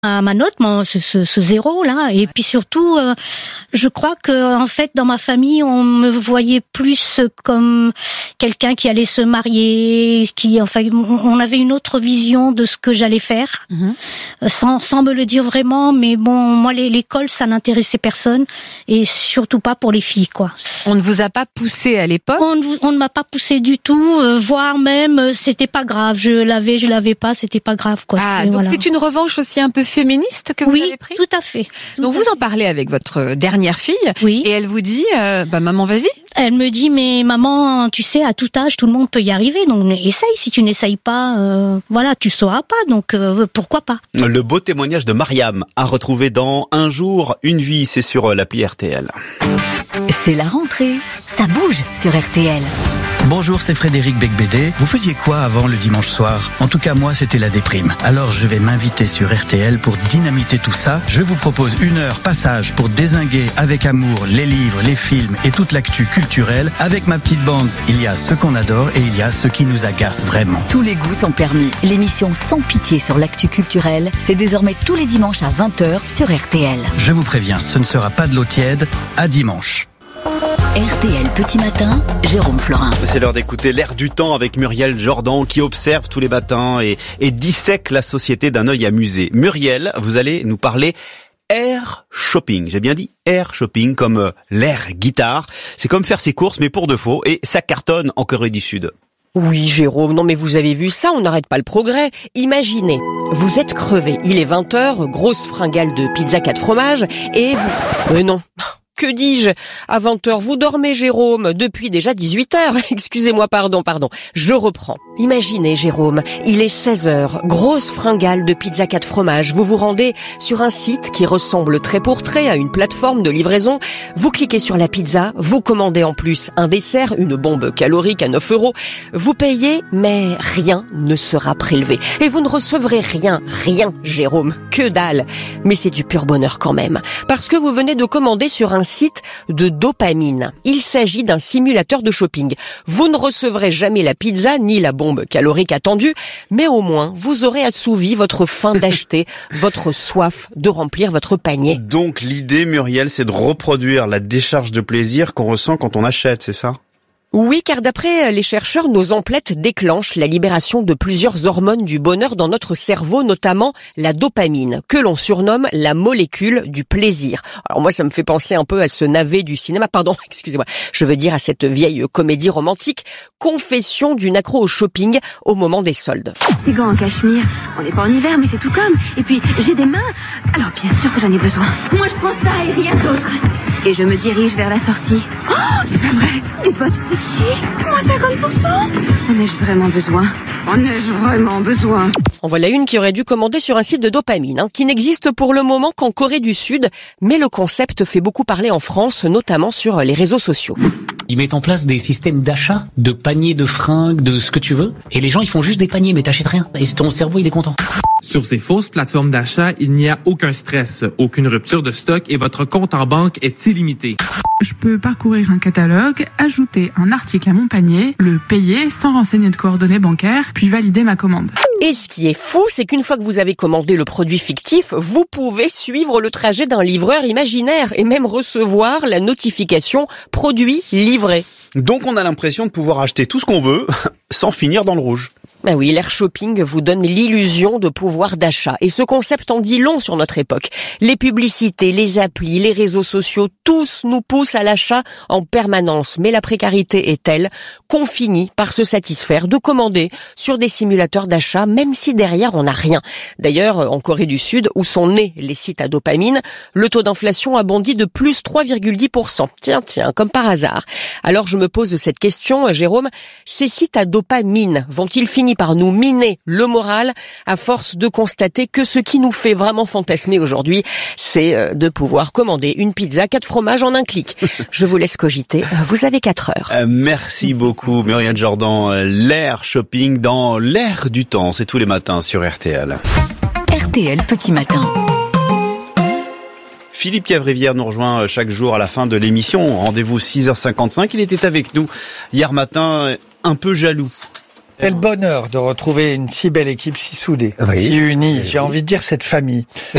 à ma note, ce 0 là, et puis surtout, je crois que en fait dans ma famille on me voyait plus comme quelqu'un qui allait se marier, on avait une autre vision de ce que j'allais faire, sans me le dire vraiment, mais bon, moi l'école ça n'intéressait personne et surtout pas pour les filles quoi. On ne vous a pas poussé à l'époque? On ne m'a pas poussé du tout, voire même c'était pas grave, je l'avais pas, c'était pas grave quoi. Donc voilà. C'est une revanche aussi un peu féministe que vous avez pris? Oui, tout à fait. Donc vous en parlez avec votre dernière fille, oui. Et elle vous dit, maman, vas-y. Elle me dit, mais maman, tu sais, à tout âge, tout le monde peut y arriver, donc essaye. Si tu n'essayes pas, tu sauras pas, donc pourquoi pas. Le beau témoignage de Mariam à retrouver dans Un jour, une vie, c'est sur l'appli RTL. C'est la rentrée, ça bouge sur RTL. Bonjour, c'est Frédéric Becbédé. Vous faisiez quoi avant le dimanche soir? En tout cas, moi, c'était la déprime. Alors, je vais m'inviter sur RTL pour dynamiter tout ça. Je vous propose 1 heure passage pour dézinguer avec amour les livres, les films et toute l'actu culturelle. Avec ma petite bande, il y a ce qu'on adore et il y a ce qui nous agace vraiment. Tous les goûts sont permis. L'émission Sans pitié sur l'actu culturelle, c'est désormais tous les dimanches à 20h sur RTL. Je vous préviens, ce ne sera pas de l'eau tiède. À dimanche. RTL Petit Matin, Jérôme Florin. C'est l'heure d'écouter L'air du temps avec Muriel Jordan qui observe tous les matins et dissèque la société d'un œil amusé. Muriel, vous allez nous parler air shopping. J'ai bien dit air shopping comme l'air guitare. C'est comme faire ses courses mais pour de faux et ça cartonne en Corée du Sud. Oui, Jérôme, non mais vous avez vu ça, on n'arrête pas le progrès. Imaginez, vous êtes crevé, il est 20h, grosse fringale de pizza 4 fromages et vous... Mais non... Que dis-je? À 20h, vous dormez, Jérôme, depuis déjà 18h. Excusez-moi, pardon. Je reprends. Imaginez, Jérôme, il est 16h, grosse fringale de pizza 4 fromages. Vous vous rendez sur un site qui ressemble trait pour trait à une plateforme de livraison. Vous cliquez sur la pizza, vous commandez en plus un dessert, une bombe calorique à 9 €. Vous payez, mais rien ne sera prélevé. Et vous ne recevrez rien, Jérôme, que dalle. Mais c'est du pur bonheur quand même. Parce que vous venez de commander sur un site de dopamine. Il s'agit d'un simulateur de shopping. Vous ne recevrez jamais la pizza ni la bombe calorique attendue, mais au moins vous aurez assouvi votre faim d'acheter, votre soif de remplir votre panier. Donc l'idée, Muriel, c'est de reproduire la décharge de plaisir qu'on ressent quand on achète, c'est ça ? Oui, car d'après les chercheurs, nos emplettes déclenchent la libération de plusieurs hormones du bonheur dans notre cerveau, notamment la dopamine, que l'on surnomme la molécule du plaisir. Alors moi, ça me fait penser un peu à ce navet du cinéma, excusez-moi, je veux dire à cette vieille comédie romantique, Confession d'une accro au shopping au moment des soldes. Ces gants en cachemire, on n'est pas en hiver, mais c'est tout comme. Et puis, j'ai des mains, alors bien sûr que j'en ai besoin. Moi, je prends ça et rien d'autre. Et je me dirige vers la sortie. Oh, c'est pas vrai. Des bottes Gucci, moins 50%. En ai-je vraiment besoin? En voilà une qui aurait dû commander sur un site de dopamine, qui n'existe pour le moment qu'en Corée du Sud, mais le concept fait beaucoup parler en France, notamment sur les réseaux sociaux. Ils mettent en place des systèmes d'achat, de paniers de fringues, de ce que tu veux. Et les gens, ils font juste des paniers, mais t'achètes rien. Et ton cerveau, il est content. Sur ces fausses plateformes d'achat, il n'y a aucun stress, aucune rupture de stock et votre compte en banque est illimité. Je peux parcourir un catalogue, ajouter un article à mon panier, le payer sans renseigner de coordonnées bancaires, puis valider ma commande. Et ce qui est fou, c'est qu'une fois que vous avez commandé le produit fictif, vous pouvez suivre le trajet d'un livreur imaginaire et même recevoir la notification « Produit livré ». Donc on a l'impression de pouvoir acheter tout ce qu'on veut sans finir dans le rouge. Ben oui, l'air shopping vous donne l'illusion de pouvoir d'achat. Et ce concept en dit long sur notre époque. Les publicités, les applis, les réseaux sociaux, tous nous poussent à l'achat en permanence. Mais la précarité est telle qu'on finit par se satisfaire de commander sur des simulateurs d'achat, même si derrière on n'a rien. D'ailleurs, en Corée du Sud, où sont nés les sites à dopamine, le taux d'inflation a bondi de plus 3,10%. Tiens, comme par hasard. Alors je me pose cette question, Jérôme, ces sites à dopamine vont-ils finir par nous miner le moral à force de constater que ce qui nous fait vraiment fantasmer aujourd'hui, c'est de pouvoir commander une pizza 4 fromages en un clic. Je vous laisse cogiter, vous avez 4 heures. Merci beaucoup Muriel Jordan. L'air shopping dans l'air du temps, c'est tous les matins sur RTL. RTL Petit Matin. Philippe Cavrivière nous rejoint chaque jour à la fin de l'émission. Rendez-vous 6h55. Il était avec nous hier matin, un peu jaloux. Quel bonheur de retrouver une si belle équipe, si soudée, Oui. si unie. J'ai envie de dire cette famille.